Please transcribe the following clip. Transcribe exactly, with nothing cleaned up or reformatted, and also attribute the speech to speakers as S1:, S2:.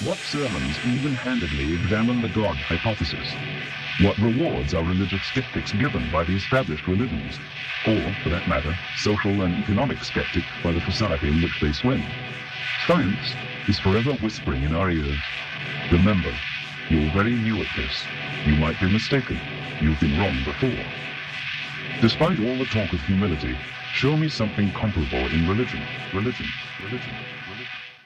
S1: What sermons even-handedly examine the God hypothesis? What rewards are religious skeptics given by the established religions? Or, for that matter, social and economic skeptics by the society in which they swim? Science is forever whispering in our ears. Remember, you're very new at this. You might be mistaken. You've been wrong before. Despite all the talk of humility, show me something comparable in religion, religion, religion.